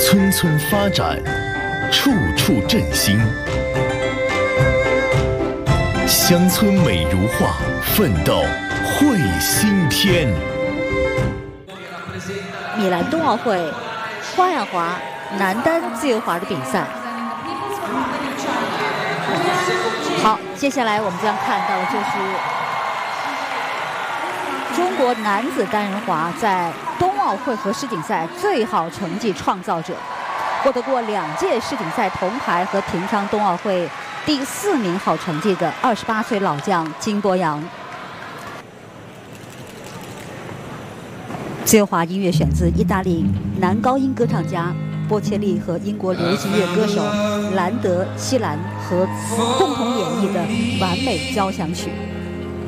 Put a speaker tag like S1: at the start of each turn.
S1: 村村发展，处处振兴。乡村美如画，奋斗绘新天。
S2: 米兰冬奥会花样滑男单自由滑的比赛。好，接下来我们将看到的就是中国男子单人滑在冬奥会和世锦赛最好成绩创造者，获得过2届世锦赛铜牌和平昌冬奥会第4名好成绩的28岁老将金博洋。自由滑音乐选自意大利男高音歌唱家波切利和英国流行乐歌手兰德·希兰合共同演绎的完美交响曲。